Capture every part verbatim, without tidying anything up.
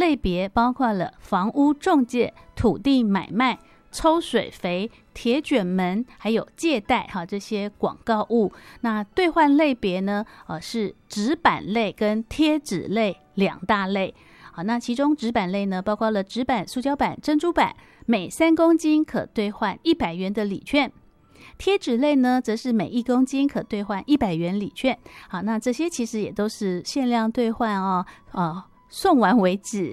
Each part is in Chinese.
类别包括了房屋中介、土地买卖、抽水肥、铁卷门，还有借贷哈这些广告物。那兑换类别呢，呃是纸板类跟贴纸类两大类。好，那其中纸板类呢，包括了纸板、塑胶板、珍珠板，每三公斤可兑换一百元的礼券。贴纸类呢，则是每一公斤可兑换一百元礼券。好，那这些其实也都是限量兑换哦，呃，送完为止。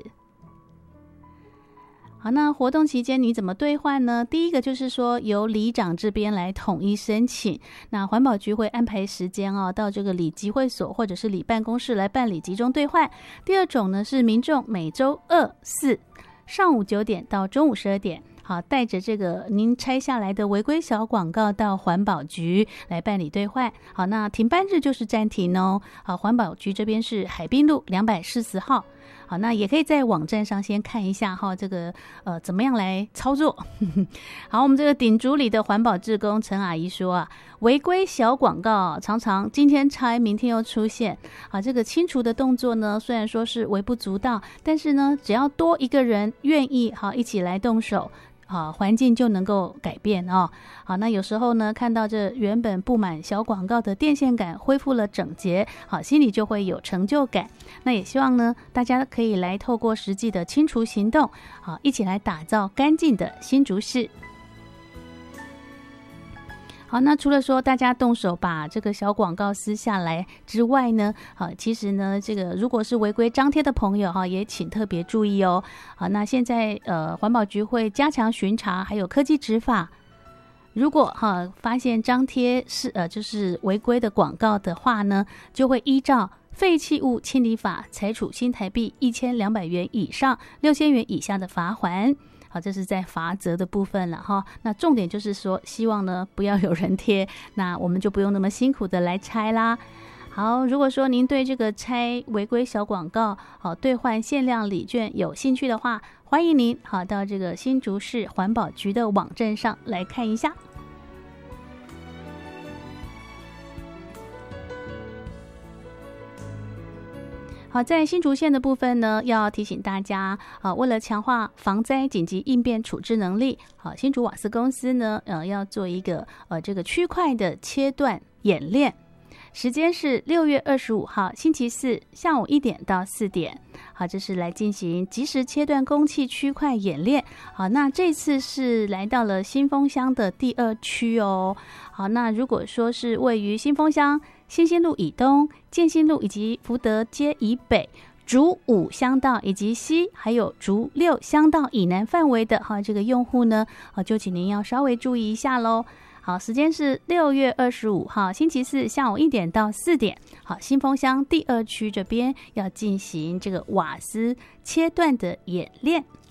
好，那活动期间你怎么兑换呢？第一个就是说由里长这边来统一申请，那环保局会安排时间哦，到这个里集会所或者是里办公室来办理集中兑换。第二种呢是民众每周二四上午九点到中午十二点。好，带着这个您拆下来的违规小广告到环保局来办理兑换。好，那停班日就是暂停哦。好，环保局这边是海滨路两百四十号。好，那也可以在网站上先看一下哈，这个呃怎么样来操作。好，我们这个鼎竹里的环保志工陈阿姨说啊，违规小广告常常今天拆，明天又出现。啊，这个清除的动作呢，虽然说是微不足道，但是呢，只要多一个人愿意好一起来动手。好，环境就能够改变哦。好，那有时候呢，看到这原本布满小广告的电线杆恢复了整洁，好，心里就会有成就感。那也希望呢，大家可以来透过实际的清除行动，好，一起来打造干净的新竹市。好，那除了说大家动手把这个小广告撕下来之外呢，好，其实呢，这个如果是违规张贴的朋友哈，也请特别注意哦。好，那现在呃，环保局会加强巡查，还有科技执法。如果哈发现张贴是呃就是违规的广告的话呢，就会依照废弃物清理法裁处新台币一千两百元以上六千元以下的罚锾。好，这是在罚则的部分了哈。那重点就是说，希望呢不要有人贴，那我们就不用那么辛苦的来拆啦。好，如果说您对这个拆违规小广告、好兑换限量礼券有兴趣的话，欢迎您好到这个新竹市环保局的网站上来看一下。好，在新竹县的部分呢，要提醒大家，啊，为了强化防灾紧急应变处置能力，好，新竹瓦斯公司呢，呃，要做一个呃这个区块的切断演练，时间是六月二十五号星期四下午一点到四点。好，这是来进行即时切断供气区块演练。好，那这次是来到了新丰乡的第二区哦。好，那如果说是位于新丰乡新兴路以东、建新路以及福德街以北、竹五乡道以及西，还有竹六乡道以南范围的哈这个用户呢，啊，就请您要稍微注意一下喽。好，时间是六月二十五号星期四下午一点到四点。好，新丰乡第二区这边要进行这个瓦斯切断的演练。